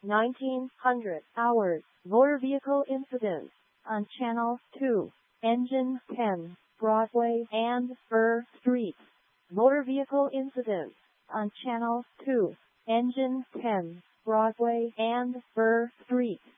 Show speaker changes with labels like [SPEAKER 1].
[SPEAKER 1] 1900 hours. Motor vehicle incidents on Channel 2. Engine 10, Broadway and Burr Streets. Motor vehicle incidents on Channel 2. Engine 10, Broadway and Burr Streets.